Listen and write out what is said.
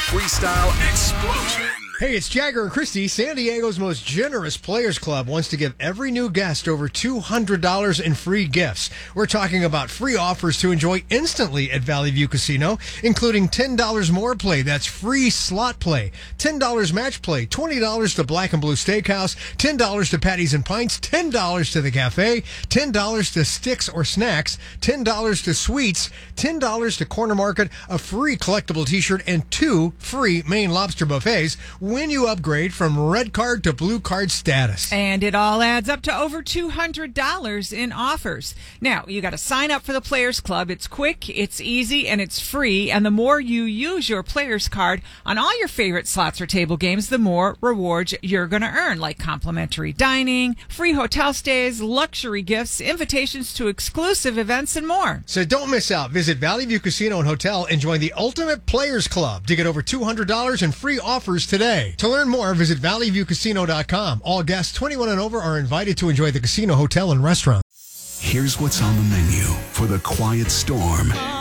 freestyle explosion. Hey, it's Jagger and Christy. San Diego's most generous Players Club wants to give every new guest over $200 in free gifts. We're talking about free offers to enjoy instantly at Valley View Casino, including $10 more play. That's free slot play, $10 match play, $20 to Black and Blue Steakhouse, $10 to Patties and Pints, $10 to the cafe, $10 to sticks or snacks, $10 to sweets, $10 to Corner Market, a free collectible t-shirt, and 2 free Maine lobster buffets when you upgrade from red card to blue card status. And it all adds up to over $200 in offers. Now, you got to sign up for the Players Club. It's quick, it's easy, and it's free. And the more you use your Players card on all your favorite slots or table games, the more rewards you're going to earn, like complimentary dining, free hotel stays, luxury gifts, invitations to exclusive events, and more. So don't miss out. Visit Valley View Casino and Hotel and join the Ultimate Players Club to get over $200 in free offers today. To learn more, visit valleyviewcasino.com. All guests 21 and over are invited to enjoy the casino, hotel, and restaurant. Here's what's on the menu for the quiet storm.